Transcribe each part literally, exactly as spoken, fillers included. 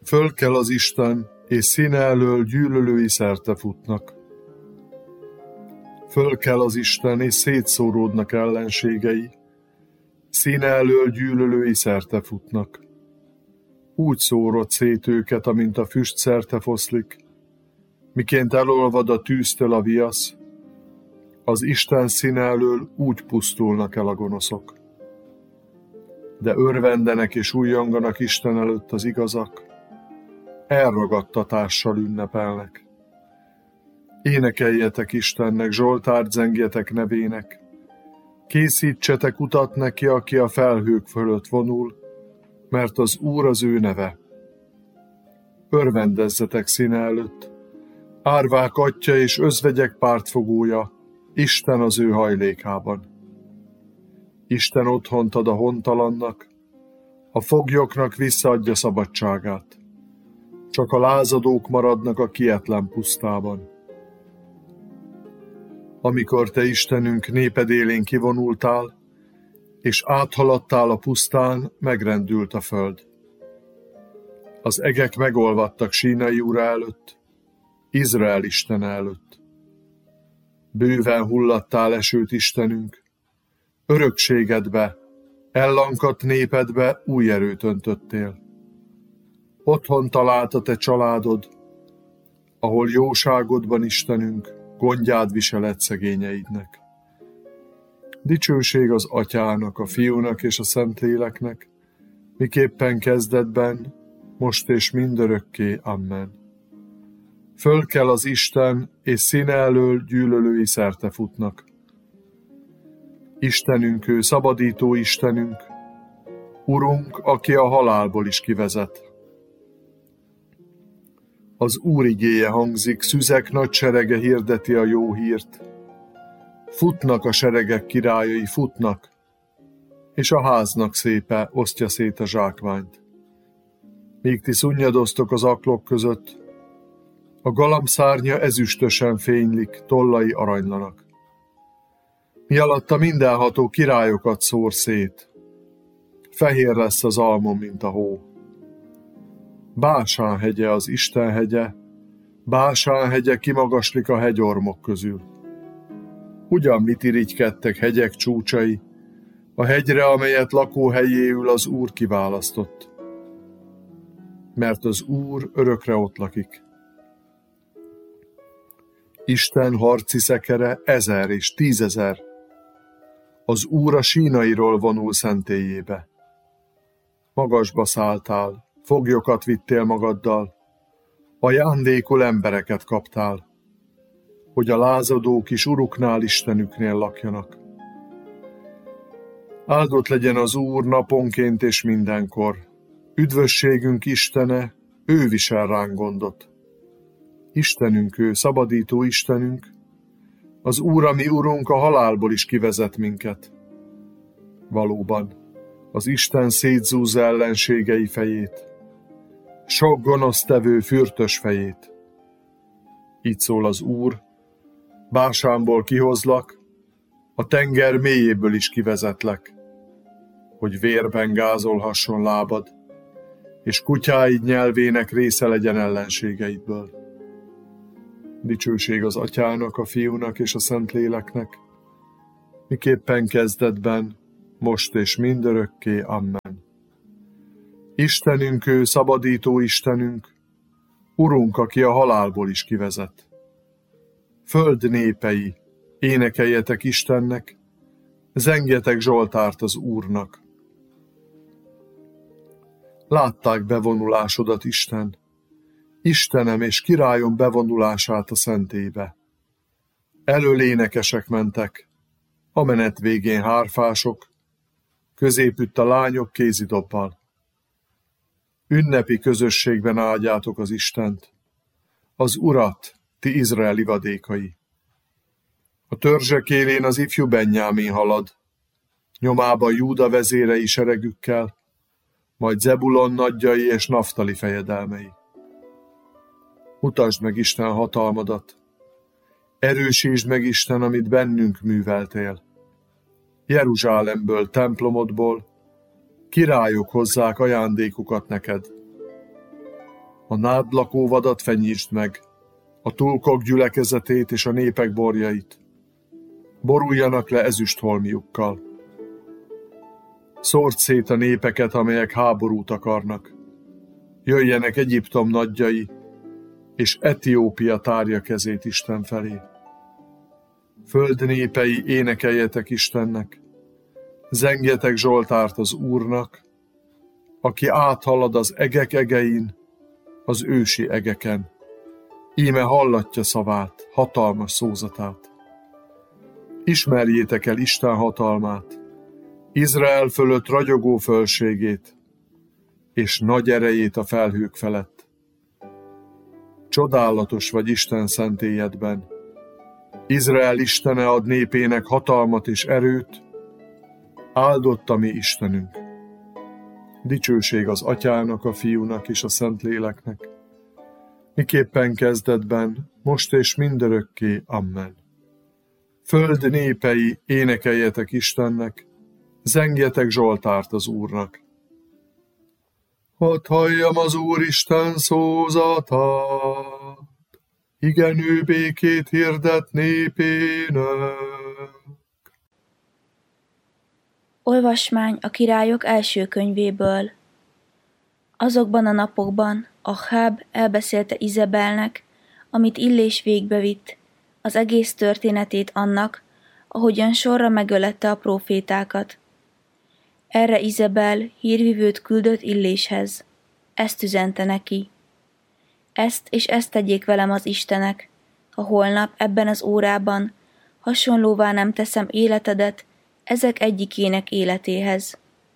Fölkel az Isten, és színe elől gyűlölői szerte futnak. Fölkel az Isten, és szétszóródnak ellenségei, színe elől gyűlölői szerte futnak. Úgy szórod szét őket, amint a füst szerte foszlik, miként elolvad a tűztől a viasz, az Isten színe elől úgy pusztulnak el a gonoszok. De örvendenek és ujjanganak Isten előtt az igazak, elragadtatással ünnepelnek. Énekeljetek Istennek, zsoltárt zengjetek nevének, készítsetek utat neki, aki a felhők fölött vonul, mert az Úr az ő neve. Örvendezzetek színe előtt, árvák atyja és özvegyek pártfogója, Isten az ő hajlékában. Isten otthont ad a hontalannak, a foglyoknak visszaadja szabadságát. Csak a lázadók maradnak a kietlen pusztában. Amikor te, Istenünk, néped élén kivonultál, és áthaladtál a pusztán, megrendült a föld. Az egek megolvadtak Sínai ura előtt, Izrael Istene előtt. Bőven hullattál esőt, Istenünk, örökségedbe, ellankadt népedbe új erőt öntöttél. Otthon talált a te családod, ahol jóságodban, Istenünk, gondját viseled szegényeidnek. Dicsőség az Atyának, a Fiúnak és a Szentléleknek, miképpen kezdetben, most és mindörökké. Amen. Fölkel az Isten, és színe elől gyűlölői szerte futnak. Istenünk ő, szabadító Istenünk, Urunk, aki a halálból is kivezet. Az Úr igéje hangzik, szüzek nagy serege hirdeti a jó hírt. Futnak a seregek királyai, futnak, és a háznak szépe osztja szét a zsákmányt. Míg ti szunnyadoztok az aklok között, a galambszárnya ezüstösen fénylik, tollai aranylanak. Mi alatta mindenható királyokat szór szét, fehér lesz az almom, mint a hó. Básán hegye az Isten hegye, Básán hegye kimagaslik a hegyormok közül. Ugyan mit irigykedtek hegyek csúcsai, a hegyre, amelyet lakóhelyéül az Úr kiválasztott. Mert az Úr örökre ott lakik. Isten harci szekere ezer és tízezer. Az Úr a Sínairól vonul szentélyébe. Magasba szálltál, foglyokat vittél magaddal, ajándékul embereket kaptál, hogy a lázadók is uruknál, Istenüknél lakjanak. Áldott legyen az Úr naponként és mindenkor. Üdvösségünk Istene, ő visel ránk gondot. Istenünk ő, szabadító Istenünk, az Úr, a mi Urunk, a halálból is kivezet minket. Valóban, az Isten szétzúzza ellenségei fejét, sok gonosztevő fürtös fejét. Így szól az Úr, Básánból kihozlak, a tenger mélyéből is kivezetlek, hogy vérben gázolhasson lábad, és kutyáid nyelvének része legyen ellenségeidből. Dicsőség az Atyának, a Fiúnak és a Szentléleknek, miképpen kezdetben, most és mindörökké. Amen. Istenünk ő, szabadító Istenünk, Urunk, aki a halálból is kivezet. Föld népei, énekeljetek Istennek, zengjetek zsoltárt az Úrnak. Látták bevonulásodat, Isten, Istenem és királyom bevonulását a szentélybe. Elől énekesek mentek, a menet végén hárfások, középütt a lányok kézidobbal. Ünnepi közösségben áldjátok az Istent, az Urat, ti Izrael ivadékai. A törzsek élén az ifjú Benjámin halad, nyomában Júda vezérei seregükkel, majd Zebulon nagyjai és Naftali fejedelmei. Mutasd meg Isten hatalmadat, erősítsd meg Isten, amit bennünk műveltél. Jeruzsálemből, templomodból királyok hozzák ajándékukat neked. A nád lakóvadat fenyítsd meg, a tulkok gyülekezetét és a népek borjait. Boruljanak le ezüstholmiukkal. Szórd szét a népeket, amelyek háborút akarnak. Jöjjenek Egyiptom nagyjai, és Etiópia tárja kezét Isten felé. Föld népei, énekeljetek Istennek, zengjetek zsoltárt az Úrnak, aki áthalad az egek egein, az ősi egeken. Íme hallatja szavát, hatalmas szózatát. Ismerjétek el Isten hatalmát, Izrael fölött ragyogó fölségét, és nagy erejét a felhők felett. Csodálatos vagy Isten szentélyedben. Izrael Istene ad népének hatalmat és erőt, áldott a mi Istenünk. Dicsőség az Atyának, a Fiúnak és a Szentléleknek, miképpen kezdetben, most és mindörökké. Amen. Föld népei, énekeljetek Istennek, zengjetek zsoltárt az Úrnak. Hadd halljam az Úristen szózatát, igen, ő békét hirdet népének. Olvasmány a Királyok első könyvéből. Azokban a napokban Aháb elbeszélte Izebelnek, amit Illés végbevitt, az egész történetét annak, ahogyan sorra megölette a prófétákat. Erre Izebel hírvivőt küldött Illéshez. Ezt üzente neki. Ezt és ezt tegyék velem az istenek, ha holnap ebben az órában hasonlóvá nem teszem életedet ezek egyikének életéhez.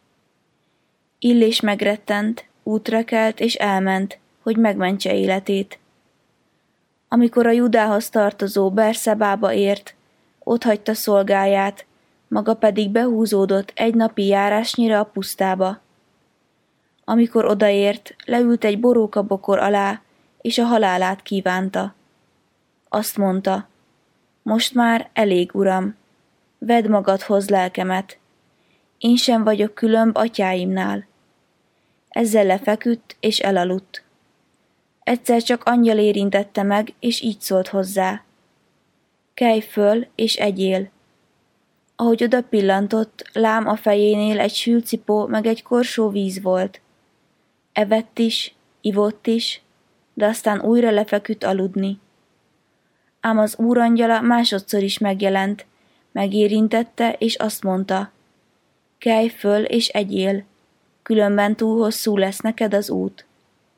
Illés megrettent, útra kelt és elment, hogy megmentse életét. Amikor a Judához tartozó Berszebába ért, otthagyta szolgáját, maga pedig behúzódott egy napi járásnyira a pusztába. Amikor odaért, leült egy borókabokor alá, és a halálát kívánta. Azt mondta, most már elég, uram, vedd magadhoz lelkemet. Én sem vagyok különb atyáimnál. Ezzel lefeküdt és elaludt. Egyszer csak angyal érintette meg, és így szólt hozzá. Kelj föl, és egyél. Ahogy oda pillantott, lám a fejénél egy sülcipó meg egy korsó víz volt. Evett is, ivott is, de aztán újra lefeküdt aludni. Ám az úrangyala másodszor is megjelent, megérintette, és azt mondta, kelj föl és egyél, különben túl hosszú lesz neked az út.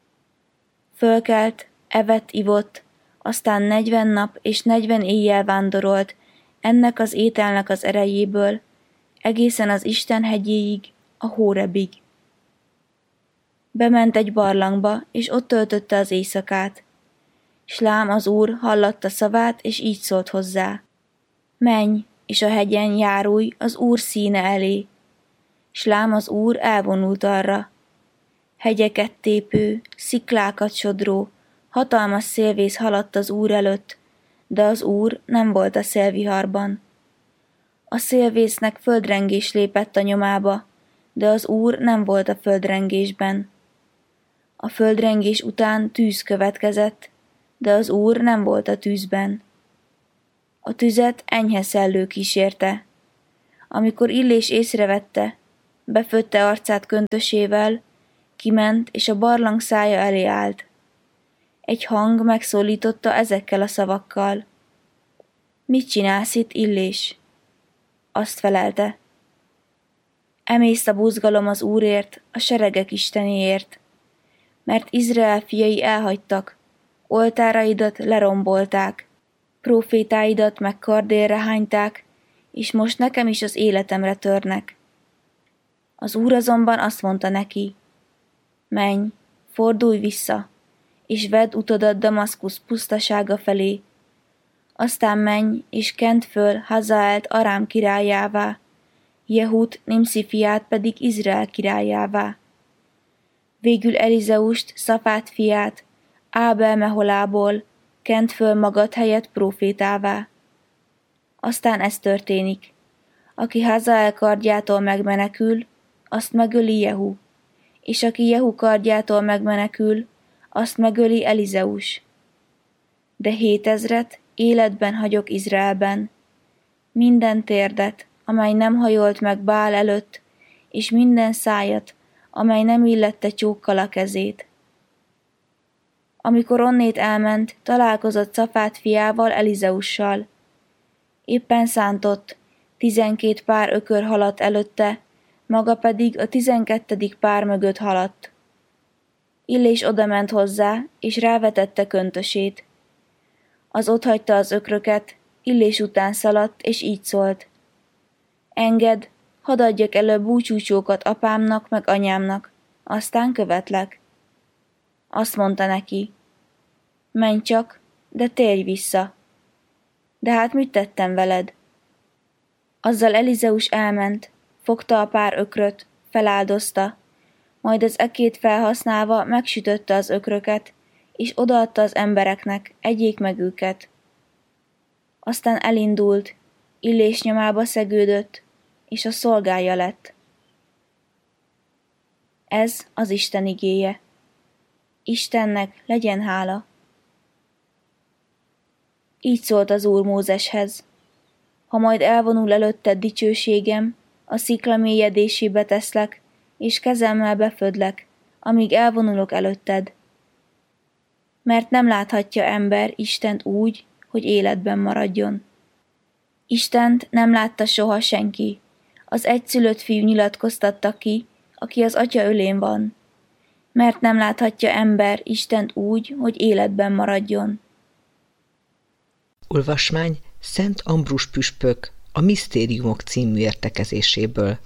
Fölkelt, evett, ivott, aztán negyven nap és negyven éjjel vándorolt ennek az ételnek az erejéből, egészen az Isten hegyéig, a Hórebig. Bement egy barlangba, és ott töltötte az éjszakát. S lám az Úr hallatta szavát, és így szólt hozzá. Menj, és a hegyen járulj az Úr színe elé. S lám az Úr elvonult arra. Hegyeket tépő, sziklákat sodró, hatalmas szélvész haladt az Úr előtt, de az Úr nem volt a szélviharban. A szélvésznek földrengés lépett a nyomába, de az Úr nem volt a földrengésben. A földrengés után tűz következett, de az Úr nem volt a tűzben. A tüzet enyhe szellő kísérte. Amikor Illés észrevette, befötte arcát köntösével, kiment, és a barlang szája elé állt. Egy hang megszólította ezekkel a szavakkal. Mit csinálsz itt, Illés? Azt felelte. Emészt a buzgalom az Úrért, a seregek Istenéért, mert Izrael fiai elhagytak, oltáraidat lerombolták, prófétáidat meg kardélre hányták, és most nekem is az életemre törnek. Az Úr azonban azt mondta neki, menj, fordulj vissza, és vedd utadat Damaszkusz pusztasága felé, aztán menj, és kend föl Hazaelt Arám királyává, Jehút Nimszi fiát pedig Izrael királyává. Végül Elizeust, Szafát fiát, Ábel Meholából kent föl magad helyett prófétává. Aztán ez történik. Aki Hazael kardjától megmenekül, azt megöli Jehu, és aki Jehu kardjától megmenekül, azt megöli Elizeus. De hétezret életben hagyok Izraelben, minden térdet, amely nem hajolt meg Bál előtt, és minden szájat, amely nem illette csókkal a kezét. Amikor onnét elment, találkozott Szafát fiával, Elizeussal. Éppen szántott, tizenkét pár ökör haladt előtte, maga pedig a tizenkettedik pár mögött haladt. Illés odament hozzá, és rávetette köntösét. Az otthagyta az ökröket, Illés után szaladt, és így szólt: Engedd, hadd adjak előbb búcsúcsókat apámnak meg anyámnak, aztán követlek. Azt mondta neki: Menj csak, de térj vissza. De hát mit tettem veled? Azzal Elizeus elment, fogta a pár ökröt, feláldozta, majd az ekét felhasználva megsütötte az ökröket, és odaadta az embereknek, egyék meg őket. Aztán elindult, Illés nyomába szegődött, és a szolgája lett. Ez az Isten igéje. Istennek legyen hála. Így szólt az Úr Mózeshez: Ha majd elvonul előtted dicsőségem, a szikla mélyedésébe teszlek, és kezemmel befödlek, amíg elvonulok előtted. Mert nem láthatja ember Istent úgy, hogy életben maradjon. Istent nem látta soha senki, az egyszülött fiú nyilatkoztatta ki, aki az atya ölén van. Mert nem láthatja ember Istent úgy, hogy életben maradjon. Olvasmány Szent Ambrus püspök a Misztériumok című értekezéséből.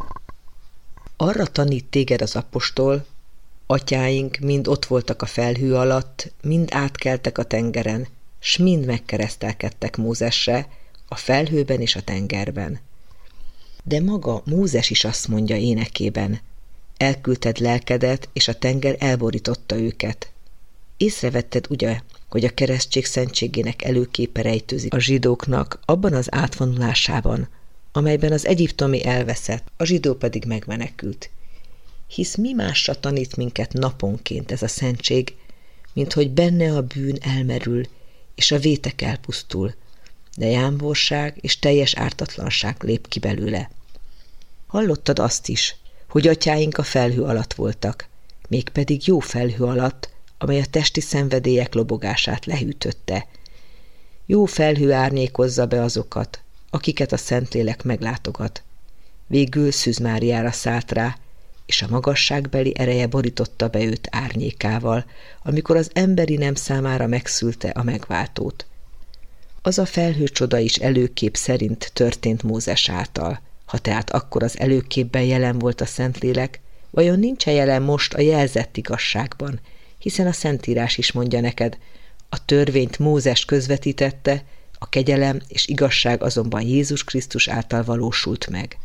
Arra tanít téged az apostol: atyáink mind ott voltak a felhő alatt, mind átkeltek a tengeren, s mind megkeresztelkedtek Mózesre, a felhőben és a tengerben. De maga Mózes is azt mondja énekében: elküldted lelkedet, és a tenger elborította őket. Észrevetted ugye, hogy a keresztség szentségének előképe rejtőzik a zsidóknak abban az átvonulásában, amelyben az egyiptomi elveszett, a zsidó pedig megmenekült. Hisz mi másra tanít minket naponként ez a szentség, mint hogy benne a bűn elmerül, és a vétek elpusztul, de jámborság és teljes ártatlanság lép ki belőle. Hallottad azt is, hogy atyáink a felhő alatt voltak, mégpedig jó felhő alatt, amely a testi szenvedélyek lobogását lehűtötte. Jó felhő árnyékozza be azokat, akiket a Szentlélek meglátogat. Végül Szűz Máriára szállt rá, és a magasságbeli ereje borította be őt árnyékával, amikor az emberi nem számára megszülte a megváltót. Az a felhőcsoda is előkép szerint történt Mózes által. Ha tehát akkor az előképben jelen volt a Szentlélek, vajon nincs-e jelen most a jelzett igazságban, hiszen a Szentírás is mondja neked: a törvényt Mózes közvetítette, a kegyelem és igazság azonban Jézus Krisztus által valósult meg.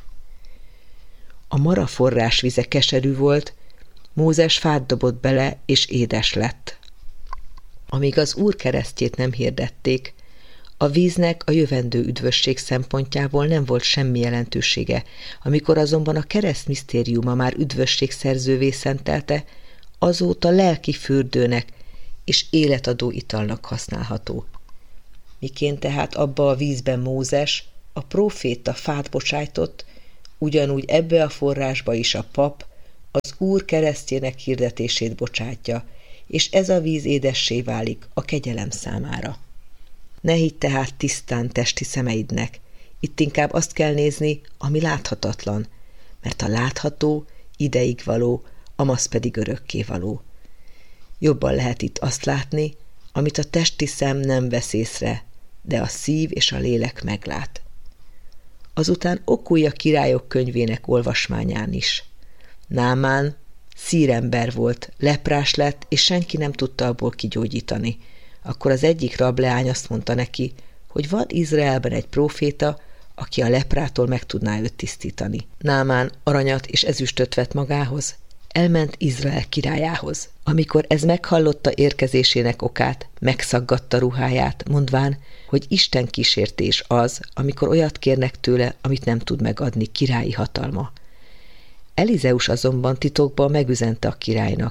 A Mara forrás vize keserű volt, Mózes fát dobott bele, és édes lett. Amíg az Úr keresztjét nem hirdették, a víznek a jövendő üdvösség szempontjából nem volt semmi jelentősége, amikor azonban a kereszt misztériuma már üdvösség szerzővé szentelte, azóta lelki fürdőnek és életadó italnak használható. Miként tehát abba a vízben Mózes, a próféta fát bocsájtott, ugyanúgy ebbe a forrásba is a pap az Úr keresztjének hirdetését bocsátja, és ez a víz édessé válik a kegyelem számára. Ne higgy tehát tisztán testi szemeidnek, itt inkább azt kell nézni, ami láthatatlan, mert a látható ideig való, amaz pedig örökké való. Jobban lehet itt azt látni, amit a testi szem nem vesz észre, de a szív és a lélek meglát. Azután okulj a királyok könyvének olvasmányán is. Námán szírember volt, leprás lett, és senki nem tudta abból kigyógyítani. Akkor az egyik rableány azt mondta neki, hogy van Izraelben egy próféta, aki a leprától meg tudná őt tisztítani. Námán aranyat és ezüstöt vett magához, elment Izrael királyához. Amikor ez meghallotta érkezésének okát, megszaggatta ruháját, mondván, hogy Isten kísértés az, amikor olyat kérnek tőle, amit nem tud megadni királyi hatalma. Elizeus azonban titokban megüzente a királynak,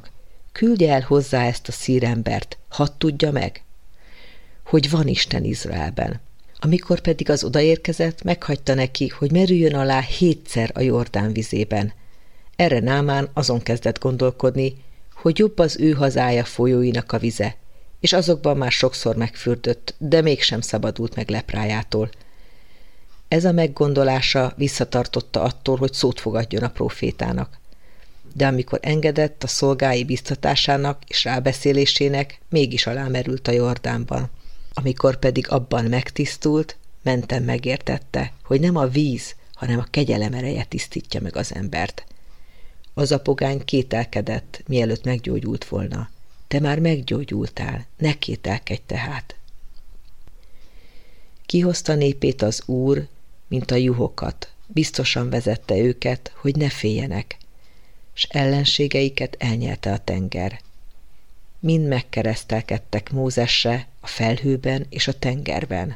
küldje el hozzá ezt a szírembert, hadd tudja meg, hogy van Isten Izraelben. Amikor pedig az odaérkezett, meghagyta neki, hogy merüljön alá hétszer a Jordán vizében. Erre Námán azon kezdett gondolkodni, hogy jobb az ő hazája folyóinak a vize, és azokban már sokszor megfürdött, de mégsem szabadult meg leprájától. Ez a meggondolása visszatartotta attól, hogy szót fogadjon a prófétának. De amikor engedett a szolgái biztatásának és rábeszélésének, mégis alámerült a Jordánban. Amikor pedig abban megtisztult, menten megértette, hogy nem a víz, hanem a kegyelem ereje tisztítja meg az embert. Az a pogány kételkedett, mielőtt meggyógyult volna. Te már meggyógyultál, ne kételkedj tehát. Kihozta népét az Úr, mint a juhokat, biztosan vezette őket, hogy ne féljenek, s ellenségeiket elnyelte a tenger. Mind megkeresztelkedtek Mózesre a felhőben és a tengerben,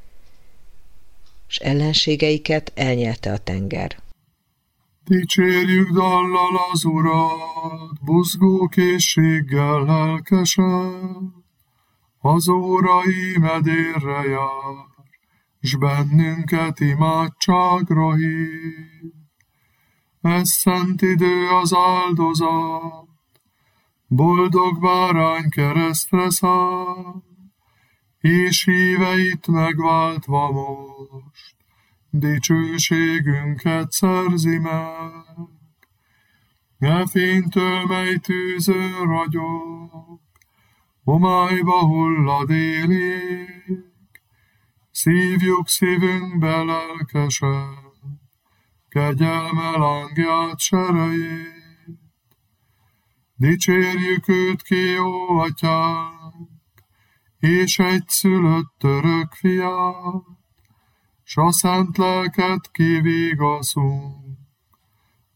s ellenségeiket elnyelte a tenger. Dicsérjük dallal az Urat, buzgó készséggel lelkesen, az órai medérre jár, s bennünket imádságra hív. Ez szent idő az áldozat, boldog bárány keresztre száll, és híveit megváltva most, dicsőségünket szerzi meg. E fénytől, mely tűzön ragyog, homályba hullad élék, szívjuk szívünkbe lelkesen, kegyelme lángját serejét. Dicsérjük őt ki, jó atyánk, és egyszülött örök fiát, s a szent lelket kivigaszunk,